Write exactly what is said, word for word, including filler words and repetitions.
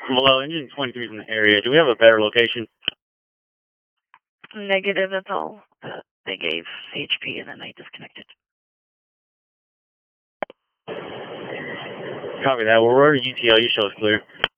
Hello, engine twenty-three is in the area. Do we have a better location? Negative, that's all. Uh, they gave H P and then I disconnected. Copy that. We're already U T L. You show us clear.